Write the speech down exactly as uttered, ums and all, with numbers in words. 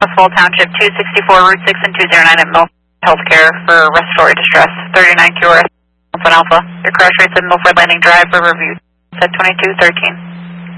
Full Township, two sixty-four, Route six and two oh nine at Milford Healthcare for respiratory distress, thirty-nine Q R S, Alpha Alpha. Your crash rates at Milford Landing Drive, Riverview, set twenty-two thirteen.